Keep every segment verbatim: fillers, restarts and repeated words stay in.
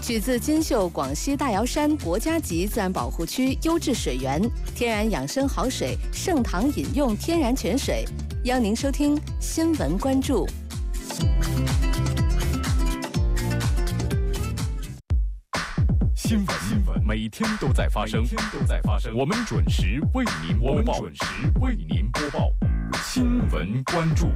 取自金秀广西大瑶山国家级自然保护区优质水源，天然养生好水，盛唐饮用天然泉水。邀您收听新闻关注。 新闻新闻每天都在发生，每天都在发生。我们准时为您播报，我们准时为您播报。新闻关注。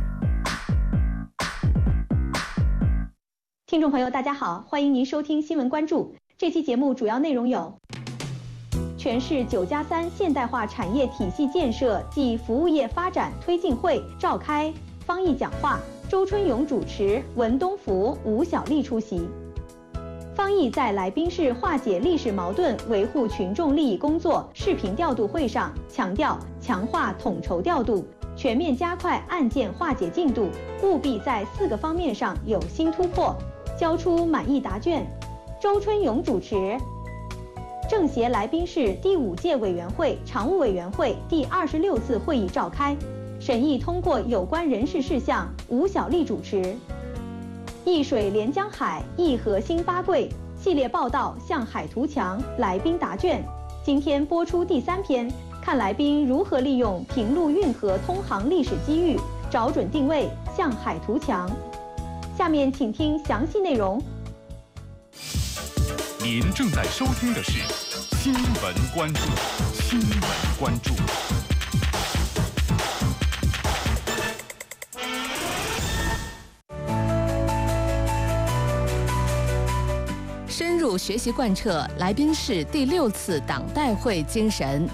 听众朋友，大家好，欢迎您收听新闻关注。这期节目主要内容有：全市九加三现代化产业体系建设暨服务业发展推进会召开，方毅讲话，周春勇主持，文东福、吴小丽出席。方毅在来宾市化解历史矛盾、维护群众利益工作视频调度会上强调，强化统筹调度，全面加快案件化解进度，务必在四个方面上有新突破，交出满意答卷。周春勇主持。政协来宾市第五届委员会常务委员会第二十六次会议召开，审议通过有关人事事项，吴小丽主持。一水连江海，一河兴八桂系列报道向海图强，来宾答卷。今天播出第三篇，看来宾如何利用平陆运河通航历史机遇，找准定位，向海图强。下面请听详细内容。 您正在收听的是新闻关注，新闻关注。 深入学习贯彻来宾市第六次党代会精神。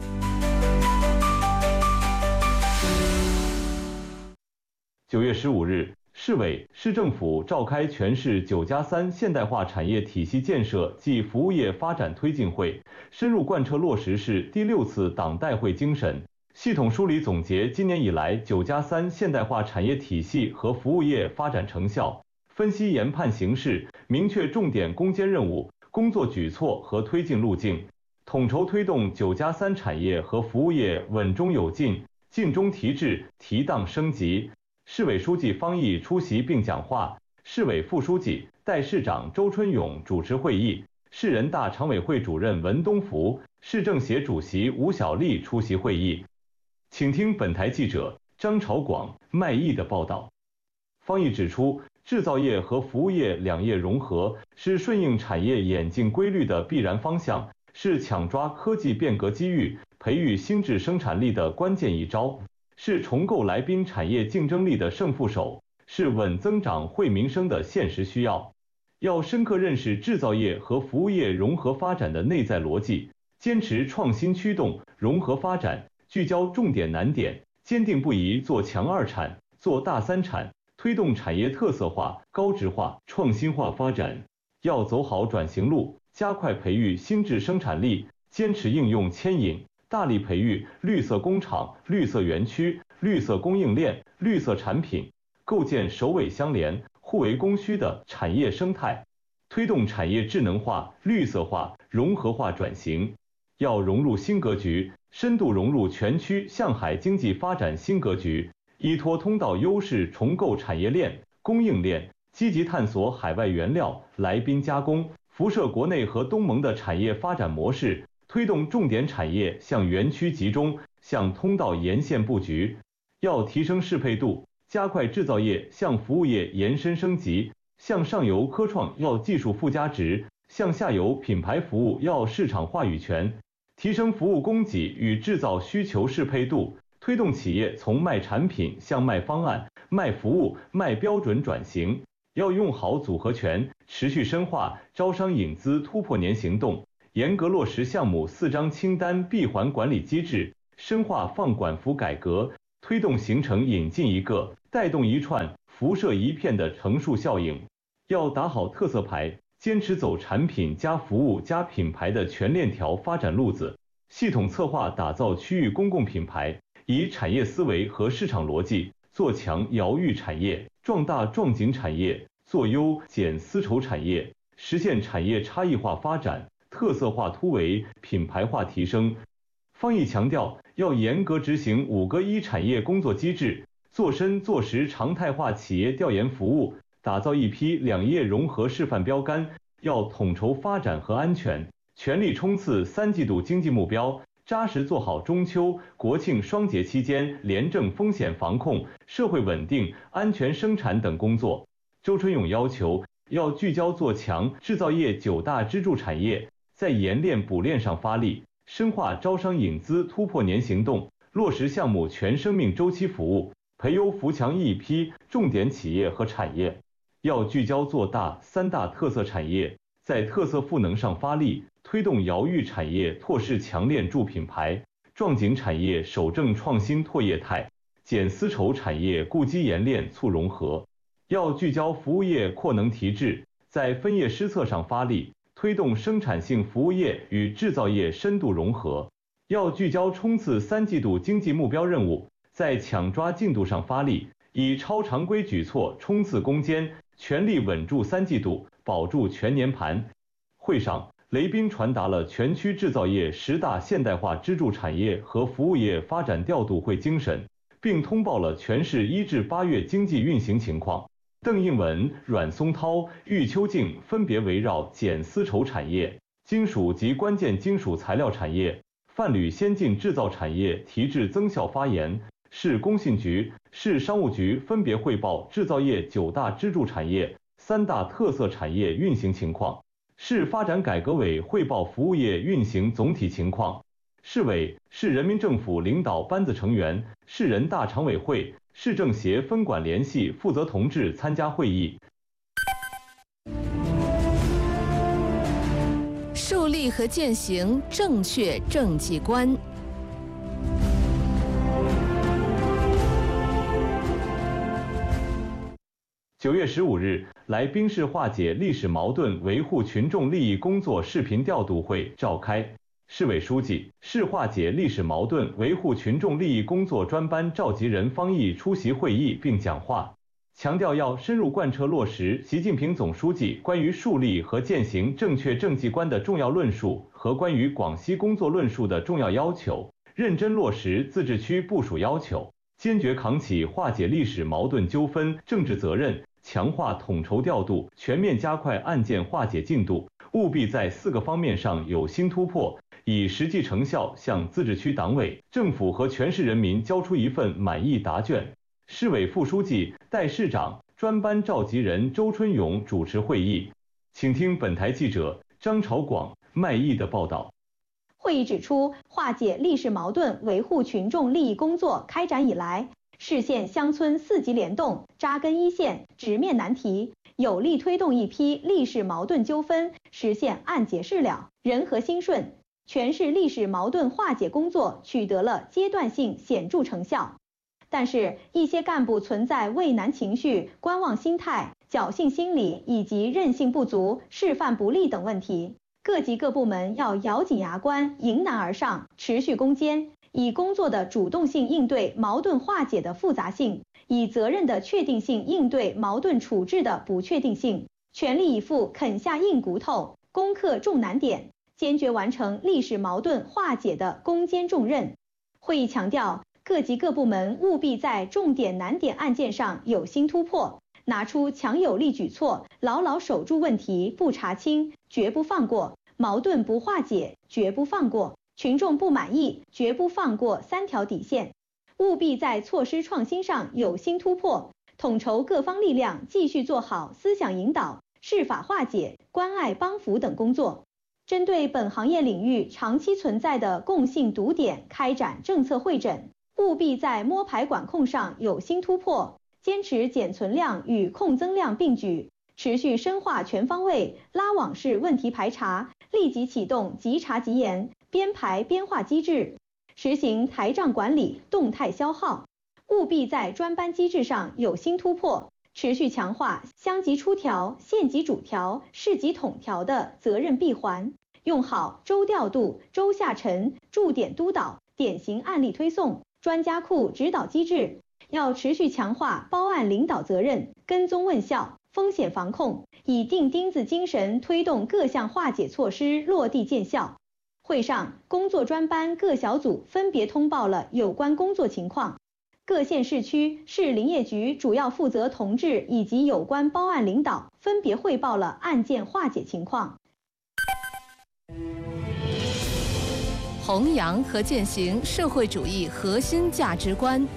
九月十五日，市委、市政府召开全市九加三现代化产业体系建设暨服务业发展推进会，深入贯彻落实市第六次党代会精神，系统梳理总结今年以来九加三现代化产业体系和服务业发展成效，分析研判形势，明确重点攻坚任务、工作举措和推进路径，统筹推动九加三产业和服务业稳中有进、进中提质、提档升级。市委书记方毅出席并讲话，市委副书记、代市长周春勇主持会议，市人大常委会主任文东福、市政协主席吴小丽出席会议。请听本台记者张朝广、麦毅的报道。方毅指出，制造业和服务业两业融合是顺应产业演进规律的必然方向，是抢抓科技变革机遇、培育新质生产力的关键一招，是重构来宾产业竞争力的胜负手，是稳增长惠民生的现实需要。要深刻认识制造业和服务业融合发展的内在逻辑，坚持创新驱动、融合发展，聚焦重点难点，坚定不移做强二产、做大三产，推动产业特色化、高质化、创新化发展。要走好转型路，加快培育新质生产力，坚持应用牵引，大力培育绿色工厂、绿色园区、绿色供应链、绿色产品，构建首尾相连、互为供需的产业生态，推动产业智能化、绿色化、融合化转型。要融入新格局，深度融入全区向海经济发展新格局，依托通道优势重构产业链、供应链，积极探索海外原料、来宾加工、辐射国内和东盟的产业发展模式，推动重点产业向园区集中、向通道沿线布局。要提升适配度，加快制造业向服务业延伸升级，向上游科创要技术附加值，向下游品牌服务要市场话语权，提升服务供给与制造需求适配度，推动企业从卖产品向卖方案、卖服务、卖标准转型。要用好组合拳，持续深化招商引资突破年行动，严格落实项目四张清单闭环管理机制，深化放管服改革，推动形成引进一个、带动一串、辐射一片的乘数效应。要打好特色牌，坚持走产品加服务加品牌的全链条发展路子，系统策划打造区域公共品牌，以产业思维和市场逻辑，做强摇育产业、壮大壮景产业，做优减丝绸产业，实现产业差异化发展、特色化突围、品牌化提升。方毅强调，要严格执行五个一产业工作机制，做深做实常态化企业调研服务，打造一批两业融合示范标杆， 要统筹发展和安全，全力冲刺三季度经济目标，扎实做好中秋、国庆双节期间廉政风险防控、社会稳定、安全生产等工作。周春勇要求，要聚焦做强制造业九大支柱产业，在研炼补炼上发力，深化招商引资突破年行动，落实项目全生命周期服务，培优扶强一批重点企业和产业。要聚焦做大三大特色产业，在特色赋能上发力，推动摇育产业拓势强链筑品牌，壮景产业守正创新拓业态，减丝绸产业固基研炼促融合。要聚焦服务业扩能提质，在分业施策上发力，推动生产性服务业与制造业深度融合。要聚焦冲刺三季度经济目标任务，在抢抓进度上发力，以超常规举措冲刺攻坚，全力稳住三季度，保住全年盘。会上，雷斌传达了全区制造业十大现代化支柱产业和服务业发展调度会精神，并通报了全市一至八月经济运行情况。邓应文、阮松涛、郁秋静分别围绕减丝绸产业、金属及关键金属材料产业、泛铝先进制造产业提质增效发言。市工信局、市商务局分别汇报制造业九大支柱产业、三大特色产业运行情况。市发展改革委汇报服务业运行总体情况。市委、市人民政府领导班子成员、市人大常委会、市政协分管联系负责同志参加会议。 树立和践行正确政绩观。 九月十五日，来宾市化解历史矛盾、维护群众利益工作视频调度会召开。市委书记、市化解历史矛盾、维护群众利益工作专班召集人方毅出席会议并讲话，强调要深入贯彻落实习近平总书记关于树立和践行正确政绩观的重要论述和关于广西工作论述的重要要求，认真落实自治区部署要求，坚决扛起化解历史矛盾纠纷政治责任，强化统筹调度，全面加快案件化解进度，务必在四个方面上有新突破，以实际成效向自治区党委、政府和全市人民交出一份满意答卷。市委副书记、代市长、专班召集人周春勇主持会议。请听本台记者张朝广、麦毅的报道。 会议指出，化解历史矛盾、维护群众利益工作开展以来，市县乡村四级联动，扎根一线，直面难题，有力推动一批历史矛盾纠纷实现案结事了、人和心顺，全市历史矛盾化解工作取得了阶段性显著成效。但是，一些干部存在畏难情绪、观望心态、侥幸心理以及韧性不足、示范不力等问题。各级各部门要咬紧牙关，迎难而上，持续攻坚，以工作的主动性应对矛盾化解的复杂性，以责任的确定性应对矛盾处置的不确定性，全力以赴啃下硬骨头，攻克重难点，坚决完成历史矛盾化解的攻坚重任。会议强调，各级各部门务必在重点难点案件上有新突破，拿出强有力举措，牢牢守住问题不查清，绝不放过；矛盾不化解，绝不放过；群众不满意，绝不放过三条底线。务必在措施创新上有新突破，统筹各方力量，继续做好思想引导、事法化解、关爱帮扶等工作。针对本行业领域长期存在的共性堵点，开展政策会诊，务必在摸排管控上有新突破，坚持减存量与控增量并举，持续深化全方位拉网式问题排查，立即启动即查即严、边排边化机制，实行台账管理、动态消耗。务必在专班机制上有新突破，持续强化乡级出调、县级主调、市级统调的责任闭环，用好周调度、周下沉、驻点督导、典型案例推送、专家库指导机制，要持续强化包案领导责任、跟踪问效、风险防控，以钉钉子精神推动各项化解措施落地见效。会上，工作专班各小组分别通报了有关工作情况。 各县市区市林业局主要负责同志以及有关包案领导分别汇报了案件化解情况。 弘扬和践行社会主义核心价值观。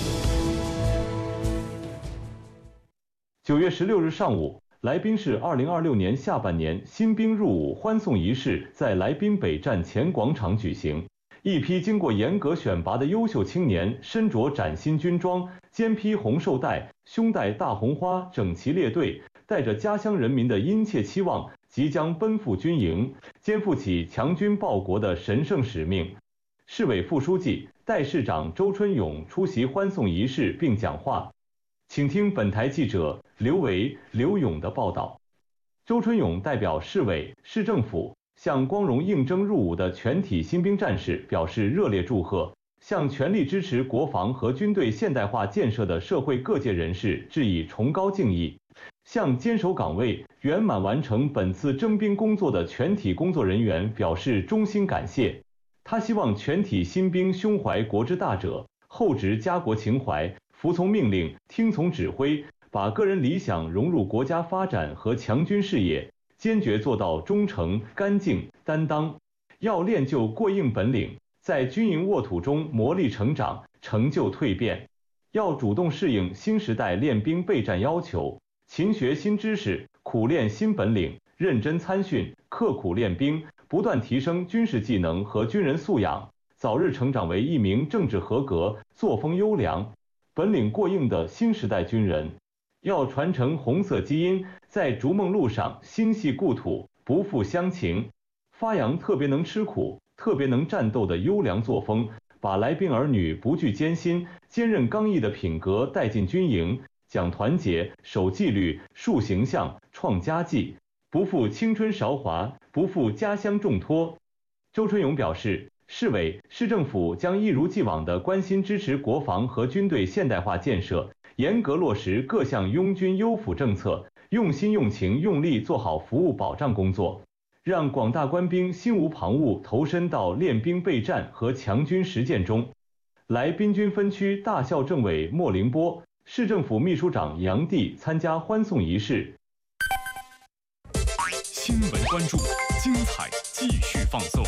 九月十六日上午，来宾市二零二六年下半年新兵入伍欢送仪式在来宾北站前广场举行。一批经过严格选拔的优秀青年，身着崭新军装，肩披红绶带，胸戴大红花，整齐列队，带着家乡人民的殷切期望，即将奔赴军营，肩负起强军报国的神圣使命。市委副书记、代市长周春勇出席欢送仪式并讲话。请听本台记者刘维、刘勇的报道。周春勇代表市委、市政府向光荣应征入伍的全体新兵战士表示热烈祝贺，向全力支持国防和军队现代化建设的社会各界人士致以崇高敬意，向坚守岗位、圆满完成本次征兵工作的全体工作人员表示衷心感谢。他希望全体新兵胸怀国之大者，厚植家国情怀，服从命令，听从指挥，把个人理想融入国家发展和强军事业，坚决做到忠诚、干净、担当。要练就过硬本领，在军营沃土中磨砺成长，成就蜕变。要主动适应新时代练兵备战要求，勤学新知识，苦练新本领，认真参训，刻苦练兵，不断提升军事技能和军人素养，早日成长为一名政治合格、作风优良、本领过硬的新时代军人。要传承红色基因，在逐梦路上心系故土，不负乡情，发扬特别能吃苦、特别能战斗的优良作风，把来宾儿女不惧艰辛、坚韧刚毅的品格带进军营，讲团结、守纪律、树形象、创佳绩，不负青春韶华，不负家乡重托。周春勇表示，市委、市政府将一如既往地关心支持国防和军队现代化建设，严格落实各项拥军优抚政策，用心用情用力做好服务保障工作，让广大官兵心无旁骛投身到练兵备战和强军实践中。来宾军分区大校政委莫凌波、市政府秘书长杨帝参加欢送仪式。 新闻关注，精彩继续放送。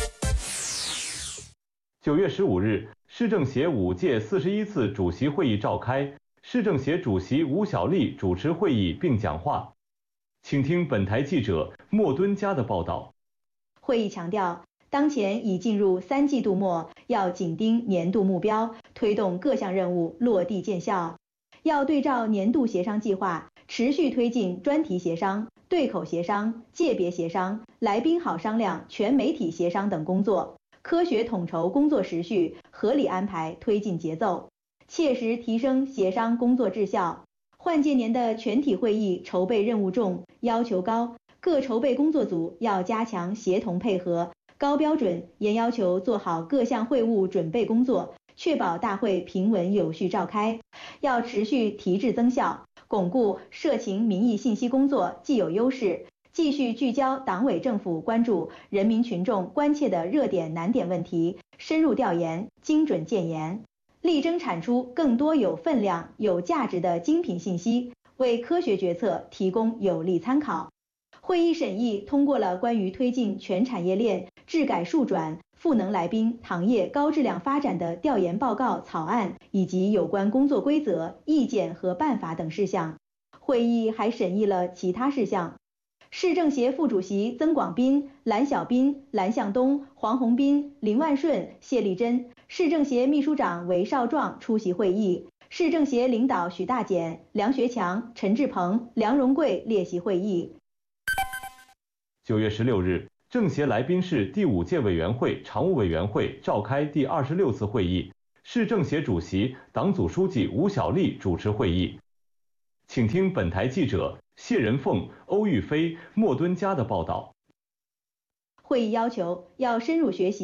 九月十五日，市政协五届四十一次主席会议召开，市政协主席吴小莉主持会议并讲话。请听本台记者莫敦佳的报道。 会议强调，当前已进入三季度末，要紧盯年度目标，推动各项任务落地见效。要对照年度协商计划，持续推进专题协商、对口协商、界别协商、来宾好商量、全媒体协商等工作，科学统筹工作时序，合理安排推进节奏，切实提升协商工作质效。换届年的全体会议筹备任务重，要求高，各筹备工作组要加强协同配合，高标准严要求做好各项会务准备工作，确保大会平稳有序召开。要持续提质增效，巩固社情民意信息工作既有优势，继续聚焦党委政府关注人民群众关切的热点难点问题，深入调研，精准建言，力争产出更多有分量、有价值的精品信息，为科学决策提供有力参考。会议审议通过了关于推进全产业链质改数转、赋能来宾行业高质量发展的调研报告草案以及有关工作规则、意见和办法等事项。会议还审议了其他事项。市政协副主席曾广斌、蓝小斌、蓝向东、黄宏斌、林万顺、谢丽珍，市政协秘书长韦少壮出席会议。市政协领导许大简、梁学强、陈志鹏、梁荣贵列席会议。 九月十六日，政协来宾市第五届委员会常务委员会召开第二十六次会议，市政协主席、党组书记吴小莉主持会议。请听本台记者谢仁凤、欧玉飞、莫敦佳的报道。 会议要求要深入学习